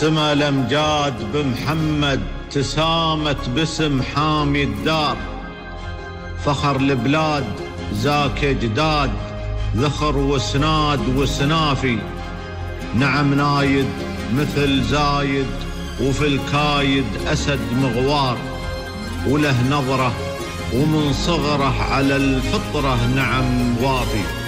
سما الأمجاد بمحمد تسامت باسم حامي الدار، فخر البلاد زاك جداد ذخر وسناد وسنافي. نعم نايد مثل زايد وفي الكايد أسد مغوار، وله نظرة ومن صغره على الفطرة نعم وافي.